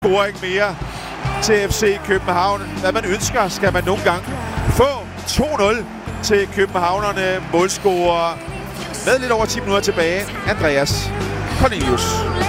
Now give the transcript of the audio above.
scoring mere til FC København. Hvad man ønsker, skal man nogle gange få. 2-0 til københavnerne. Målscorer med lidt over 10 minutter tilbage. Andreas Cornelius.